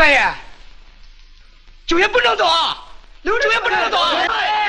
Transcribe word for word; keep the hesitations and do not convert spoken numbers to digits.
半夜，九爷不能走，六九爷不能走。